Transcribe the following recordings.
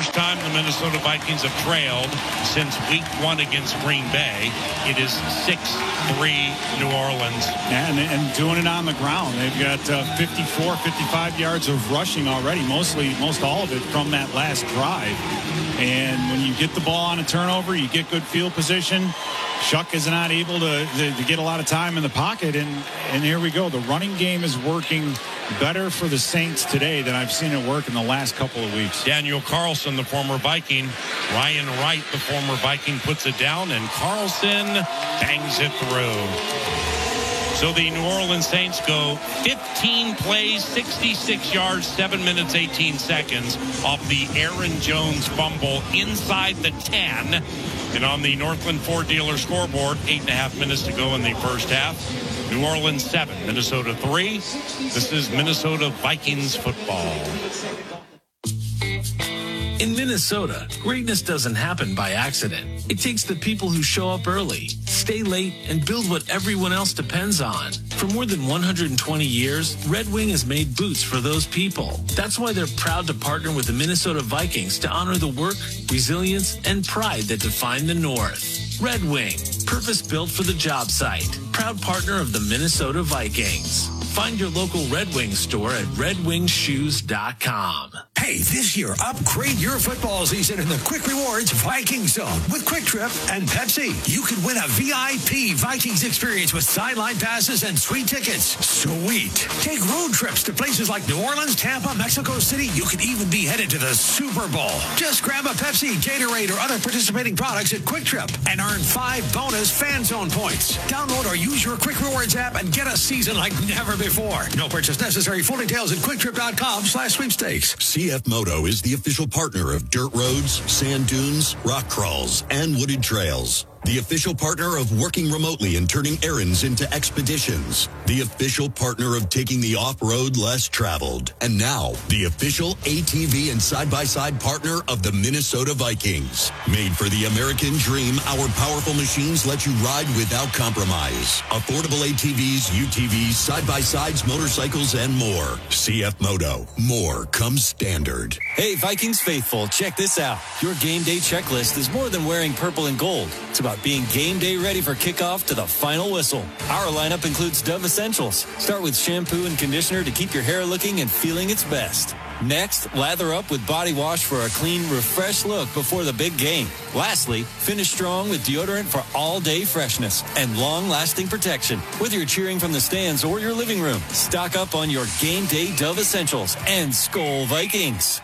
first time the Minnesota Vikings have trailed since week 1 against Green Bay. It is 6-3 New Orleans. Yeah, and doing it on the ground. They've got 54, 55 yards of rushing already, most all of it from that last drive. And when you get the ball on a turnover, you get good field position. Shuck is not able to get a lot of time in the pocket, and here we go. The running game is working better for the Saints today than I've seen it work in the last couple of weeks. Daniel Carlson, the former Viking. Ryan Wright, the former Viking, puts it down, and Carlson bangs it through. So the New Orleans Saints go 15 plays, 66 yards, 7 minutes, 18 seconds off the Aaron Jones fumble inside the 10. And on the Northland Ford dealer scoreboard, 8.5 minutes to go in the first half. New Orleans 7, Minnesota 3. This is Minnesota Vikings football. In Minnesota, greatness doesn't happen by accident. It takes the people who show up early, stay late, and build what everyone else depends on. For more than 120 years, Red Wing has made boots for those people. That's why they're proud to partner with the Minnesota Vikings to honor the work, resilience, and pride that define the North. Red Wing, purpose-built for the job site. Proud partner of the Minnesota Vikings. Find your local Red Wing store at redwingshoes.com. Hey, this year, upgrade your football season in the Quick Rewards Viking Zone with Quick Trip and Pepsi. You can win a VIP Vikings experience with sideline passes and sweet tickets. Sweet. Take road trips to places like New Orleans, Tampa, Mexico City. You could even be headed to the Super Bowl. Just grab a Pepsi, Gatorade, or other participating products at Quick Trip and earn 5 bonus Fan Zone points. Download or use your Quick Rewards app and get a season like never before. No purchase necessary. Full details at quicktrip.com/sweepstakes. CF Moto is the official partner of dirt roads, sand dunes, rock crawls, and wooded trails. The official partner of working remotely and turning errands into expeditions. The official partner of taking the off-road less traveled. And now, the official ATV and side-by-side partner of the Minnesota Vikings. Made for the American dream, our powerful machines let you ride without compromise. Affordable ATVs, UTVs, side-by-sides, motorcycles, and more. CF Moto. More comes standard. Hey, Vikings faithful, check this out. Your game day checklist is more than wearing purple and gold. It's about being game day ready for kickoff to the final whistle. Our lineup includes Dove Essentials. Start with shampoo and conditioner to keep your hair looking and feeling its best. Next, lather up with body wash for a clean, refreshed look before the big game. Lastly, finish strong with deodorant for all-day freshness and long-lasting protection, whether you're cheering from the stands or your living room. Stock up on your game day Dove Essentials and Skol Vikings.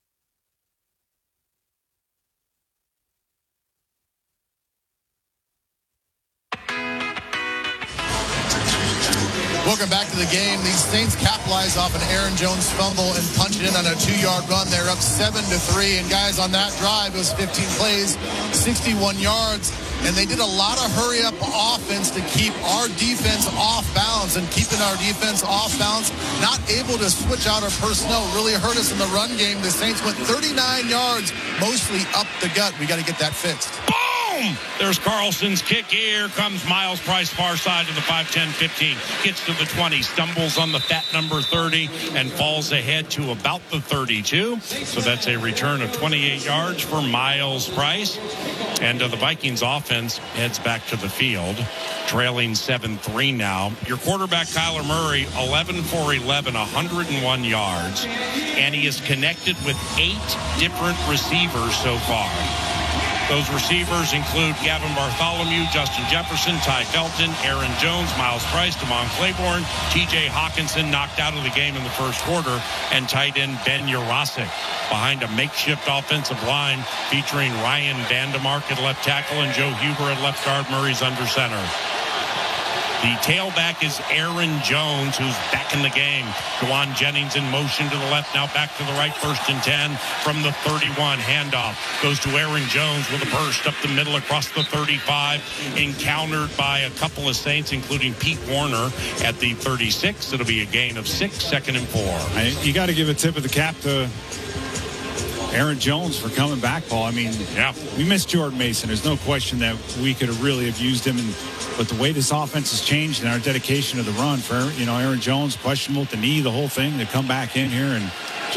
Welcome back to the game. These Saints capitalize off an Aaron Jones fumble and punch it in on a 2-yard run. They're up 7-3. And guys, on that drive, it was 15 plays, 61 yards. And they did a lot of hurry-up offense to keep our defense off balance. And keeping our defense off balance, not able to switch out our personnel, really hurt us in the run game. The Saints went 39 yards, mostly up the gut. We got to get that fixed. Boom! There's Carlson's kick. Here comes Miles Price, far side to the 5-10-15. Gets to the 20, stumbles on the fat number 30, and falls ahead to about the 32. So that's a return of 28 yards for Miles Price. And the Vikings offense heads back to the field, trailing 7-3 now. Your quarterback, Kyler Murray, 11 for 11, 101 yards. And he is connected with 8 different receivers so far. Those receivers include Gavin Bartholomew, Justin Jefferson, Ty Felton, Aaron Jones, Miles Price, Damon Claiborne, T.J. Hawkinson knocked out of the game in the first quarter, and tight end Ben Yurosek behind a makeshift offensive line featuring Ryan Vandemark at left tackle and Joe Huber at left guard. Murray's under center. The tailback is Aaron Jones, who's back in the game. Juwan Jennings in motion to the left, now back to the right, 1st and 10 from the 31. Handoff goes to Aaron Jones with a burst up the middle across the 35. Encountered by a couple of Saints, including Pete Warner at the 36. It'll be a gain of 6, 2nd and 4. You got to give a tip of the cap to Aaron Jones for coming back, Paul. I mean, yeah, we missed Jordan Mason. There's no question that we could have really have used him. But the way this offense has changed and our dedication to the run for, Aaron Jones, questionable with the knee, the whole thing, to come back in here and just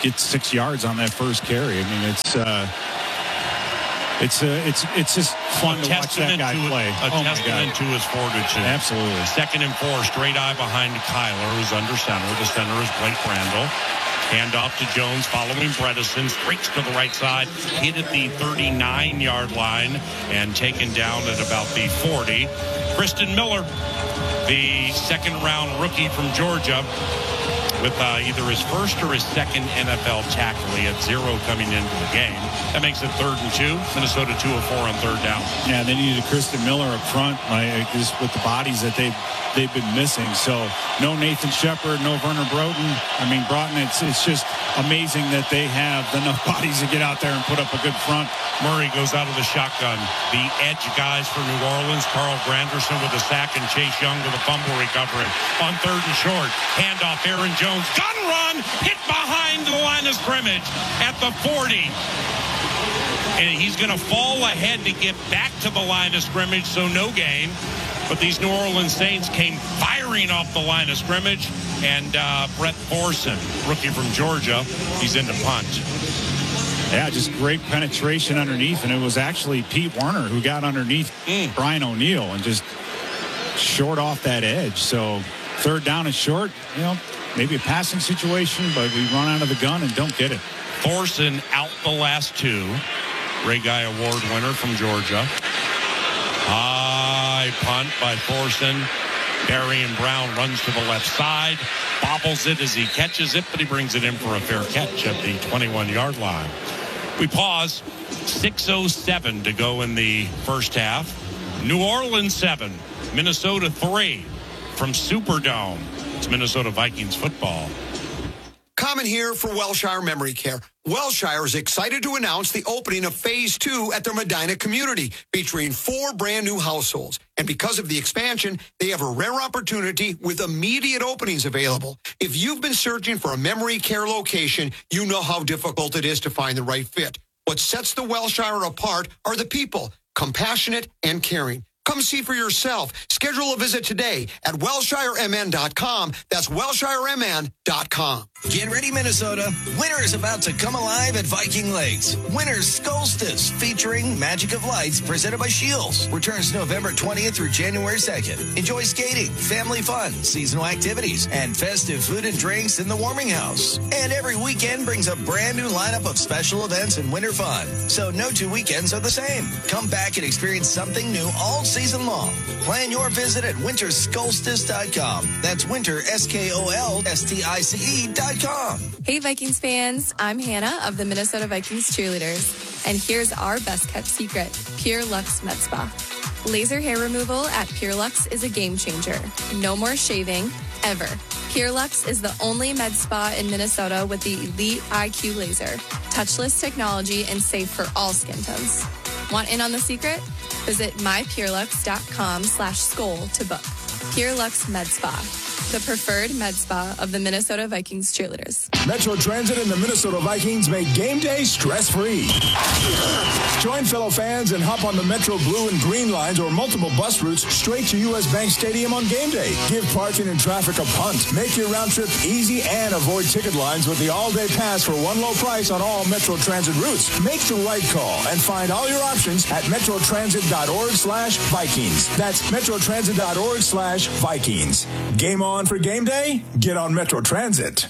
get 6 yards on that first carry. I mean, it's just fun to watch that guy play. A testament to his fortitude. Absolutely. 2nd and 4, straight eye behind Kyler, who's under center. The center is Blake Brandel. Handoff to Jones following Bredesen. Streaks to the right side. Hit at the 39-yard line and taken down at about the 40. Kristen Miller, the second-round rookie from Georgia, with either his first or his second NFL tackle. He had 0 coming into the game. That makes it 3rd and 2. Minnesota 2 of 4 on 3rd down. Yeah, they needed Kristen Miller up front, just with the bodies that they've been missing. So no Nathan Shepard, no Werner Broughton. It's just amazing that they have enough bodies to get out there and put up a good front. Murray goes out of the shotgun. The edge guys for New Orleans, Carl Granderson with a sack and Chase Young with a fumble recovery. On 3rd and short, handoff Aaron Jones. Gun run, hit behind the line of scrimmage at the 40. And he's going to fall ahead to get back to the line of scrimmage, so no gain. But these New Orleans Saints came firing off the line of scrimmage. And Brett Thorson, rookie from Georgia, he's in to punt. Yeah, just great penetration underneath. And it was actually Pete Werner who got underneath Brian O'Neill and just short off that edge. So 3rd down and short, maybe a passing situation, but we run out of the gun and don't get it. Thorson out the last 2. Ray Guy Award winner from Georgia. High punt by Thorson. Darian Brown runs to the left side, bobbles it as he catches it, but he brings it in for a fair catch at the 21-yard line. We pause. 6:07 to go in the first half. New Orleans 7, Minnesota 3 from Superdome. It's Minnesota Vikings football. Common here for Wellshire Memory Care. Wellshire is excited to announce the opening of Phase 2 at their Medina community, featuring 4 brand new households. And because of the expansion, they have a rare opportunity with immediate openings available. If you've been searching for a memory care location, you know how difficult it is to find the right fit. What sets the Wellshire apart are the people, compassionate and caring. Come see for yourself. Schedule a visit today at WellshireMN.com. That's WellshireMN.com. Get ready, Minnesota. Winter is about to come alive at Viking Lakes. Winter's Solstice, featuring Magic of Lights, presented by Shields, returns November 20th through January 2nd. Enjoy skating, family fun, seasonal activities, and festive food and drinks in the warming house. And every weekend brings a brand new lineup of special events and winter fun. So no 2 weekends are the same. Come back and experience something new all season long. Plan your visit at wintersolstice.com. That's winter, SKOLSTICE.com. Hey Vikings fans, I'm Hannah of the Minnesota Vikings cheerleaders, and here's our best kept secret, Pure Lux Med Spa. Laser hair removal at Pure Lux is a game changer. No more shaving, ever. Pure Lux is the only med spa in Minnesota with the Elite IQ laser, touchless technology, and safe for all skin tones. Want in on the secret? Visit mypurelux.com/skol to book. Pure Lux Med Spa, the preferred med spa of the Minnesota Vikings cheerleaders. Metro Transit and the Minnesota Vikings make game day stress-free. Join fellow fans and hop on the Metro Blue and Green lines or multiple bus routes straight to U.S. Bank Stadium on game day. Give parking and traffic a punt. Make your round trip easy and avoid ticket lines with the all-day pass for one low price on all Metro Transit routes. Make the right call and find all your options at metrotransit.org/Vikings. That's metrotransit.org/Vikings. Game on for game day? Get on Metro Transit.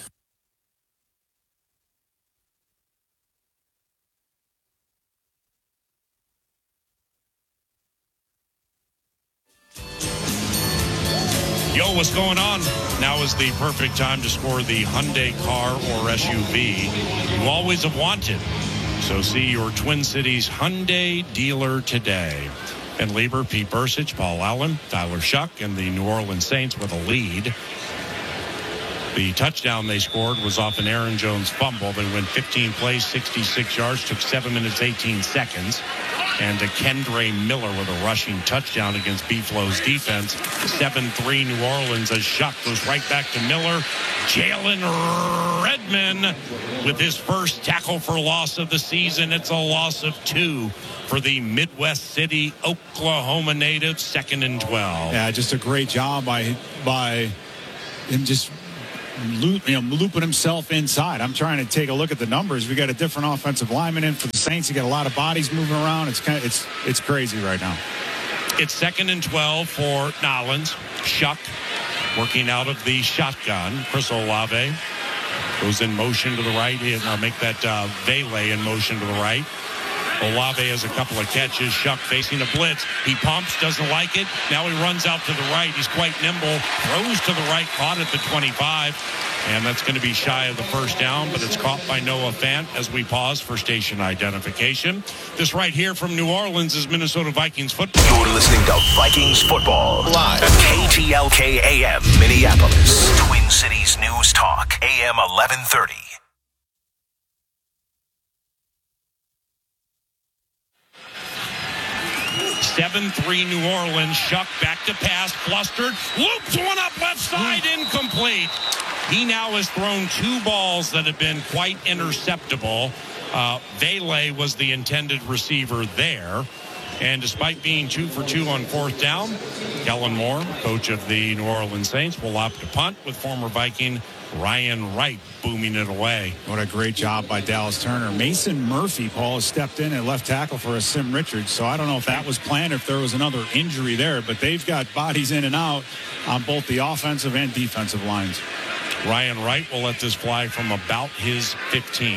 Yo, what's going on? Now is the perfect time to score the Hyundai car or SUV you always have wanted. So see your Twin Cities Hyundai dealer today. Ben Lieber, Pete Bursich, Paul Allen, Tyler Shuck, and the New Orleans Saints with a lead. The touchdown they scored was off an Aaron Jones fumble. They went 15 plays, 66 yards, took 7 minutes, 18 seconds. And to Kendre Miller with a rushing touchdown against Buffalo's defense. 7-3 New Orleans as Shuck goes right back to Miller. Jalen Redmond with his first tackle for loss of the season. It's a loss of 2 for the Midwest City, Oklahoma native, 2nd and 12. Yeah, just a great job by him just looping himself inside. I'm trying to take a look at the numbers. We got a different offensive lineman in for the Saints. You got a lot of bodies moving around. It's crazy right now. It's 2nd and 12 for Nolens. Shuck working out of the shotgun. Chris Olave goes in motion to the right. He'll make that Vele in motion to the right. Olave has a couple of catches. Shuck facing a blitz. He pumps, doesn't like it. Now he runs out to the right. He's quite nimble. Throws to the right, caught at the 25. And that's going to be shy of the first down, but it's caught by Noah Fant as we pause for station identification. This right here from New Orleans is Minnesota Vikings football. You're listening to Vikings football live. KTLK AM Minneapolis. Twin Cities News Talk. AM 1130. 7-3 New Orleans. Shuck back to pass. Flustered. Loops one up left side. Incomplete. He now has thrown 2 balls that have been quite interceptable. Vele was the intended receiver there. And despite being 2 for 2 on 4th down, Kellen Moore, coach of the New Orleans Saints, will opt to punt with former Viking Ryan Wright booming it away. What a great job by Dallas Turner. Mason Murphy, Paul, has stepped in at left tackle for Sim Richards. So I don't know if that was planned, if there was another injury there, but they've got bodies in and out on both the offensive and defensive lines. Ryan Wright will let this fly from about his 15.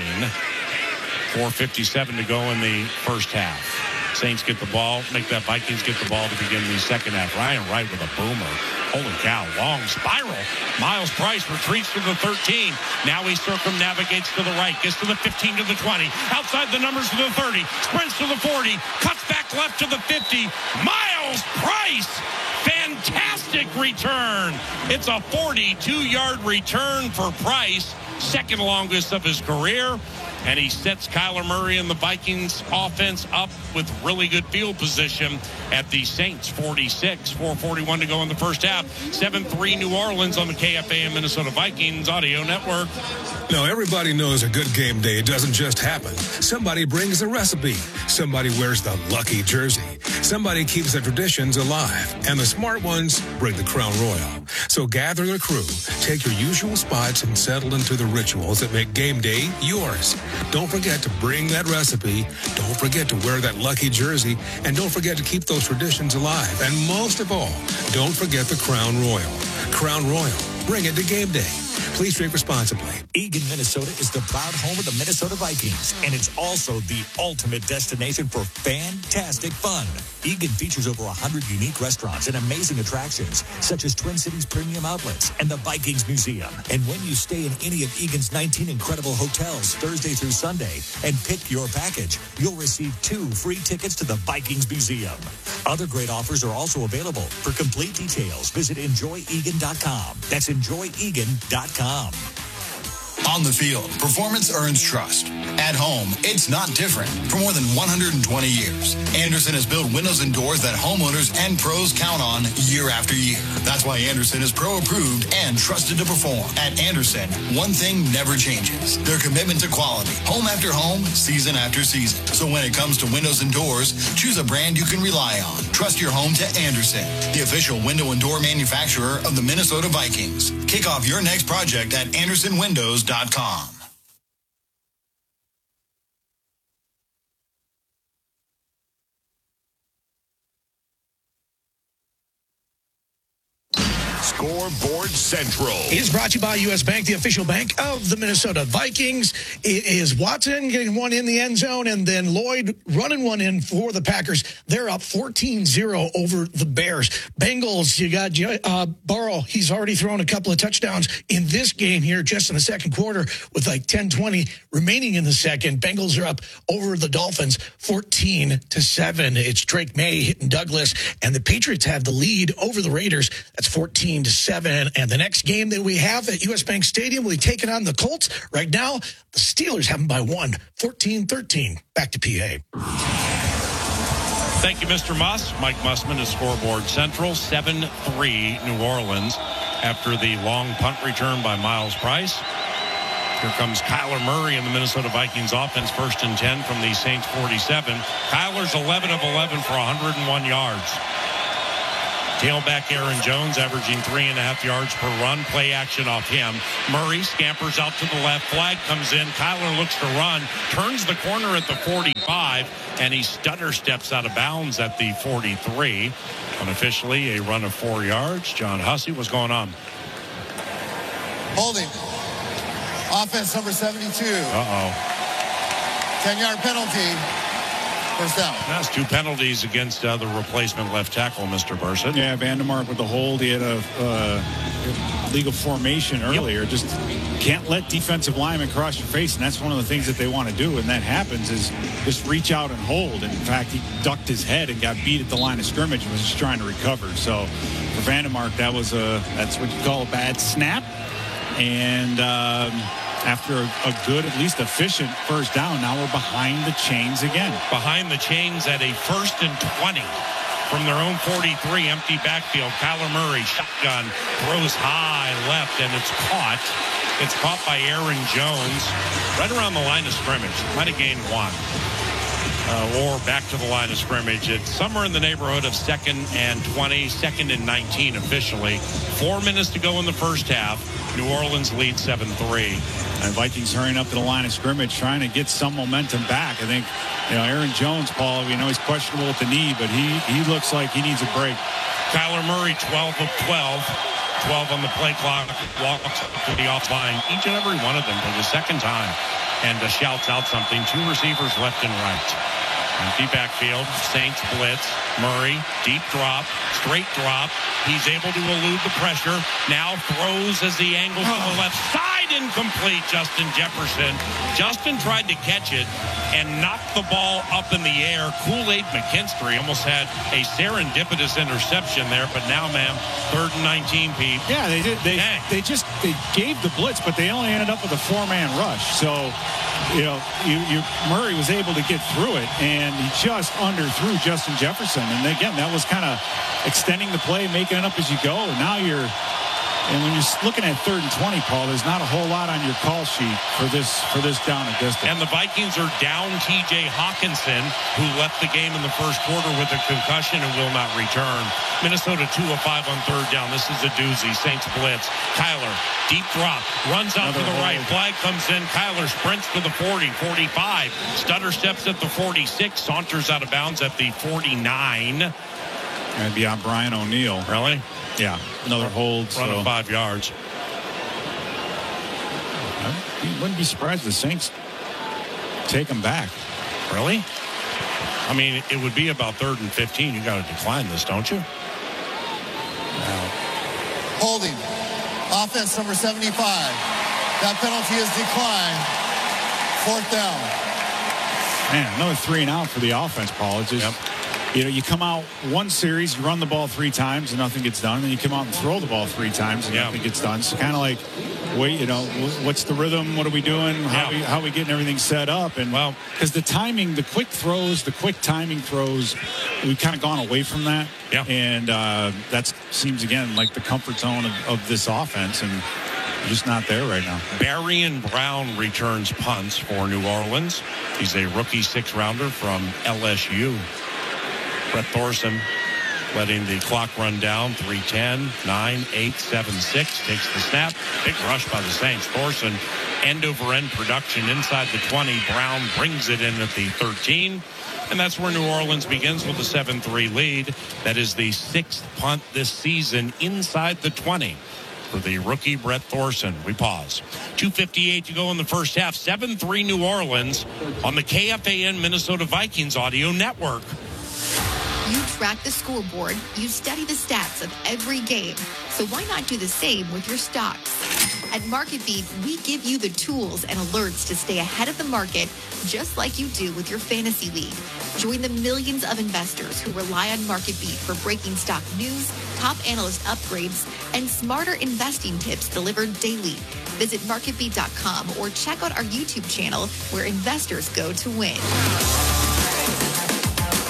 4:57 to go in the first half. Saints get the ball, make that Vikings get the ball to begin the second half. Ryan Wright with a boomer. Holy cow, long spiral. Miles Price retreats to the 13. Now he circumnavigates to the right, gets to the 15 to the 20. Outside the numbers to the 30, sprints to the 40, cuts back left to the 50. Miles Price, fantastic return. It's a 42-yard return for Price, second longest of his career. And he sets Kyler Murray and the Vikings offense up with really good field position at the Saints 46. 4:41 to go in the first half. 7-3 New Orleans on the KFAN Minnesota Vikings audio network. Now, everybody knows a good game day doesn't just happen. Somebody brings the recipe. Somebody wears the lucky jersey. Somebody keeps the traditions alive. And the smart ones bring the Crown Royal. So gather the crew, take your usual spots, and settle into the rituals that make game day yours. Don't forget to bring that recipe. Don't forget to wear that lucky jersey. And don't forget to keep those traditions alive. And most of all, don't forget the Crown Royal. Crown Royal. Bring it to game day. Please drink responsibly. Eagan, Minnesota is the proud home of the Minnesota Vikings, and it's also the ultimate destination for fantastic fun. Eagan features over 100 unique restaurants and amazing attractions, such as Twin Cities Premium Outlets and the Vikings Museum. And when you stay in any of Eagan's 19 incredible hotels Thursday through Sunday and pick your package, you'll receive 2 free tickets to the Vikings Museum. Other great offers are also available. For complete details, visit enjoyegan.com. That's enjoyegan.com. On the field, performance earns trust. At home, it's not different. For more than 120 years, Andersen has built windows and doors that homeowners and pros count on year after year. That's why Andersen is pro-approved and trusted to perform. At Andersen, one thing never changes: their commitment to quality. Home after home, season after season. So when it comes to windows and doors, choose a brand you can rely on. Trust your home to Andersen, the official window and door manufacturer of the Minnesota Vikings. Kick off your next project at AndersonWindows.com. Scoreboard Central is brought to you by U.S. Bank, the official bank of the Minnesota Vikings. It is Watson getting one in the end zone, and then Lloyd running one in for the Packers. They're up 14-0 over the Bears. Bengals, you got Burrow. He's already thrown a couple of touchdowns in this game here just in the second quarter with like 10-20 remaining in the second. Bengals are up over the Dolphins 14-7. It's Drake May hitting Douglas, and the Patriots have the lead over the Raiders. That's 14-7. And the next game that we have at U.S. Bank Stadium, we'll be taking on the Colts. Right now, the Steelers have them by 1, 14-13. Back to PA. Thank you, Mr. Muss. Mike Mussman is Scoreboard Central. 7-3 New Orleans after the long punt return by Miles Price. Here comes Kyler Murray in the Minnesota Vikings offense, 1st and 10 from the Saints 47. Kyler's 11 of 11 for 101 yards. Tailback Aaron Jones averaging 3.5 yards per run. Play action off him. Murray scampers out to the left. Flag comes in. Kyler looks to run. Turns the corner at the 45. And he stutter steps out of bounds at the 43. Unofficially, a run of 4 yards. John Hussey, what's going on? Holding. Offense number 72. 10-yard penalty. First down. That's 2 penalties against the replacement left tackle, Mr. Burson. Yeah, Vandermark with the hold. He had a legal formation earlier. Yep. Just can't let defensive linemen cross your face, and that's one of the things that they want to do. And that happens is just reach out and hold. And in fact, he ducked his head and got beat at the line of scrimmage and was just trying to recover. So for Vandermark, that's what you call a bad snap. And after a good, at least efficient first down, now we're behind the chains again. Behind the chains at a 1st and 20 from their own 43, empty backfield. Kyler Murray, shotgun, throws high left, and it's caught. It's caught by Aaron Jones right around the line of scrimmage. Might have gained 1. Or back to the line of scrimmage. It's somewhere in the neighborhood of 2nd and 20, 2nd and 19 officially. 4 minutes to go in the first half. New Orleans leads 7-3. And Vikings hurrying up to the line of scrimmage, trying to get some momentum back. I think, Aaron Jones, Paul, he's questionable with the knee, but he looks like he needs a break. Kyler Murray, 12 of 12. 12 on the play clock. Walks to the offline, each and every one of them for the second time. And shouts out something. 2 receivers left and right. Empty backfield. Saints blitz. Murray, deep drop, straight drop. He's able to elude the pressure. Now throws as he angles to the left side. Incomplete, Justin Jefferson. Justin tried to catch it and knocked the ball up in the air. Kool-Aid McKinstry almost had a serendipitous interception there, but now, 3rd and 19, Pete. Yeah, they did. They gave the blitz, but they only ended up with a 4-man rush. So, Murray was able to get through it, and he just underthrew Justin Jefferson. And again, that was kind of extending the play, making it up as you go. And when you're looking at 3rd and 20, Paul, there's not a whole lot on your call sheet for this down and distance. And the Vikings are down T.J. Hawkinson, who left the game in the first quarter with a concussion and will not return. Minnesota 2 of 5 on 3rd down. This is a doozy. Saints blitz. Kyler, deep drop, runs out to the right. Flag comes in. Kyler sprints to the 40, 45. Stutter steps at the 46. Saunters out of bounds at the 49. That'd be on Brian O'Neill. Really? Yeah, another hold. Run of 5 yards. I wouldn't be surprised if the Saints take him back. Really? I mean, it would be about 3rd and 15. You got to decline this, don't you? Holding. Offense number 75. That penalty is declined. 4th down. Man, another 3 and out for the offense, Paul. It's just, you come out one series, you run the ball 3 times and nothing gets done. And then you come out and throw the ball 3 times and nothing gets done. So kind of like, what's the rhythm? What are we doing? How are we getting everything set up? And because the timing, the quick throws, the quick timing throws, we've kind of gone away from that. Yeah. And that seems, again, like the comfort zone of this offense. And just not there right now. Barian Brown returns punts for New Orleans. He's a rookie 6th-rounder from LSU. Brett Thorson letting the clock run down. 3:10, 9, 8, 7, 6. Takes the snap. Big rush by the Saints. Thorson, end-over-end production inside the 20. Brown brings it in at the 13. And that's where New Orleans begins with a 7-3 lead. That is the 6th punt this season inside the 20 for the rookie Brett Thorson. We pause. 2:58 to go in the first half. 7-3 New Orleans on the KFAN Minnesota Vikings audio network. You track the scoreboard, you study the stats of every game. So why not do the same with your stocks? At MarketBeat, we give you the tools and alerts to stay ahead of the market, just like you do with your fantasy league. Join the millions of investors who rely on MarketBeat for breaking stock news, top analyst upgrades, and smarter investing tips delivered daily. Visit MarketBeat.com or check out our YouTube channel where investors go to win.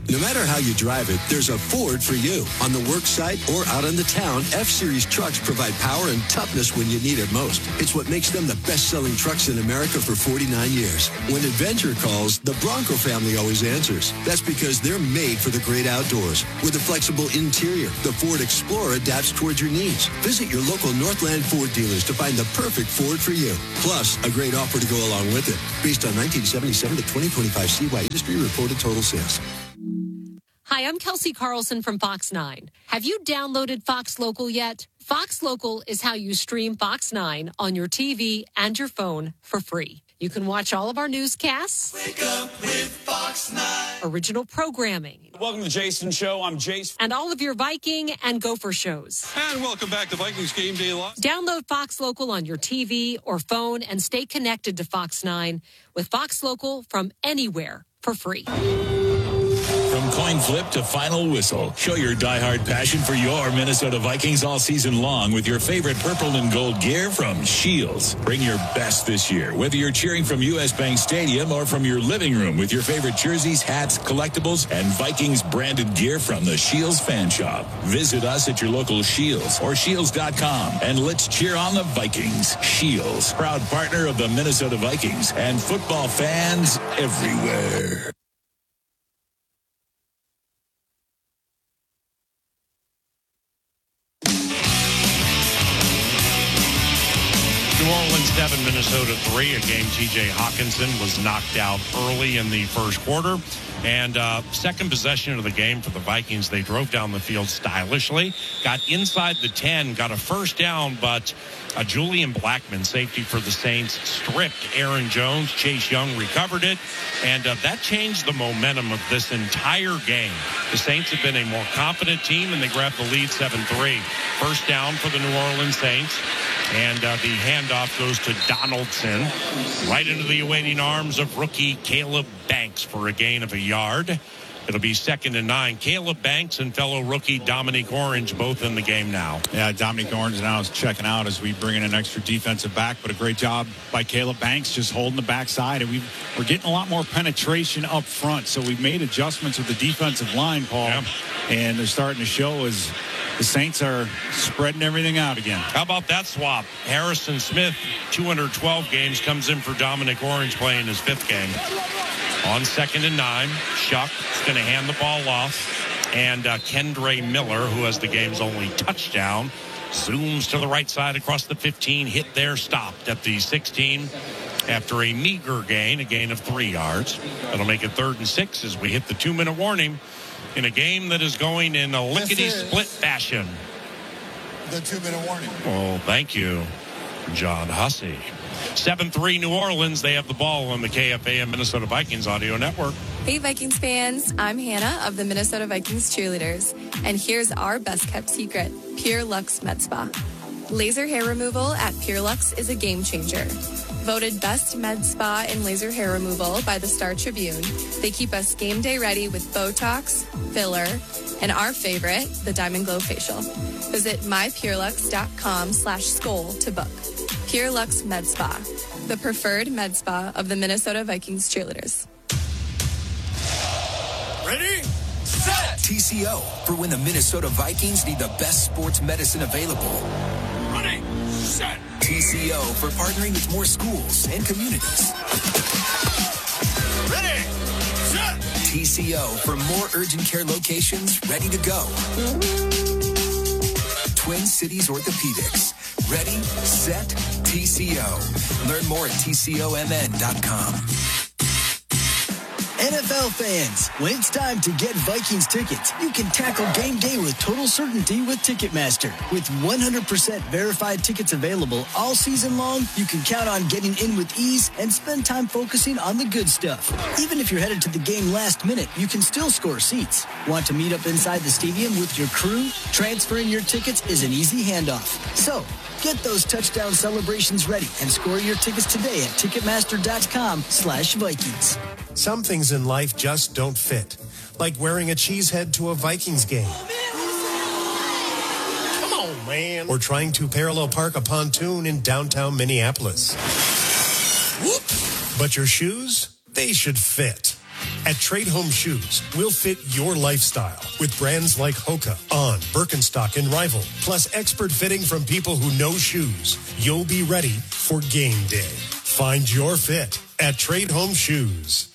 No matter how you drive it, there's a Ford for you. On the work site or out in the town, F-Series trucks provide power and toughness when you need it most. It's what makes them the best-selling trucks in America for 49 years. When adventure calls, the Bronco family always answers. That's because they're made for the great outdoors. With a flexible interior, the Ford Explorer adapts towards your needs. Visit your local Northland Ford dealers to find the perfect Ford for you. Plus, a great offer to go along with it. Based on 1977 to 2025 CY industry reported total sales. Hi, I'm Kelsey Carlson from Fox 9. Have you downloaded Fox Local yet? Fox Local is how you stream Fox 9 on your TV and your phone for free. You can watch all of our newscasts. Wake up with Fox 9. Original programming. Welcome to the Jason Show. I'm Jace. And all of your Viking and Gopher shows. And welcome back to Vikings Game Day Live. Download Fox Local on your TV or phone and stay connected to Fox 9 with Fox Local from anywhere for free. From coin flip to final whistle, show your diehard passion for your Minnesota Vikings all season long with your favorite purple and gold gear from Shields. Bring your best this year, whether you're cheering from US Bank Stadium or from your living room with your favorite jerseys, hats, collectibles, and Vikings branded gear from the Shields Fan Shop. Visit us at your local Shields or Shields.com and let's cheer on the Vikings. Shields, proud partner of the Minnesota Vikings and football fans everywhere. New Orleans 7, Minnesota 3, a game T.J. Hawkinson was knocked out early in the first quarter. And second possession of the game for the Vikings, they drove down the field stylishly, got inside the 10, got a first down, but Julian Blackmon, safety for the Saints, stripped Aaron Jones. Chase Young recovered it, and that changed the momentum of this entire game. The Saints have been a more confident team, and they grabbed the lead 7-3. First down for the New Orleans Saints. And the handoff goes to Donaldson, right into the awaiting arms of rookie Caleb Banks for a gain of a yard. It'll be 2nd and 9. Caleb Banks and fellow rookie Dominic Orange both in the game now. Yeah, Dominic Orange now is checking out as we bring in an extra defensive back, but a great job by Caleb Banks just holding the backside. And we're getting a lot more penetration up front, so we've made adjustments with the defensive line, Paul, and they're starting to show as the Saints are spreading everything out again. How about that swap? Harrison Smith, 212 games, comes in for Dominic Orange playing his 5th game. On 2nd and 9, Shuck is going to hand the ball off. And Kendre Miller, who has the game's only touchdown, zooms to the right side across the 15, hit there, stopped at the 16 after a meager gain, a gain of 3 yards. That'll make it 3rd and 6 as we hit the 2-minute warning in a game that is going in a lickety-split fashion. The 2-minute warning. Oh, thank you, John Hussey. 7-3 New Orleans. They have the ball on the KFAN Minnesota Vikings audio network. Hey, Vikings fans. I'm Hannah of the Minnesota Vikings cheerleaders. And here's our best-kept secret, Pure Lux Med Spa. Laser hair removal at Pure Lux is a game changer. Voted best med spa in laser hair removal by the Star Tribune. They keep us game day ready with Botox, filler, and our favorite, the Diamond Glow Facial. Visit mypurelux.com/skull to book. Pure Lux Med Spa, the preferred med spa of the Minnesota Vikings cheerleaders. Ready? Set! TCO, for when the Minnesota Vikings need the best sports medicine available. Ready? Set! TCO, for partnering with more schools and communities. Ready? Set! TCO, for more urgent care locations ready to go. Twin Cities Orthopedics. Ready, set, TCO. Learn more at TCOMN.com. NFL fans, when it's time to get Vikings tickets, you can tackle game day with total certainty with Ticketmaster. With 100% verified tickets available all season long, you can count on getting in with ease and spend time focusing on the good stuff. Even if you're headed to the game last minute, you can still score seats. Want to meet up inside the stadium with your crew? Transferring your tickets is an easy handoff. So, get those touchdown celebrations ready and score your tickets today at Ticketmaster.com/Vikings. Some things in life just don't fit, like wearing a cheesehead to a Vikings game. Come on, man. Or trying to parallel park a pontoon in downtown Minneapolis. Whoop. But your shoes, they should fit. At Trade Home Shoes, we'll fit your lifestyle with brands like Hoka, On, Birkenstock, and Rival, plus expert fitting from people who know shoes. You'll be ready for game day. Find your fit at Trade Home Shoes.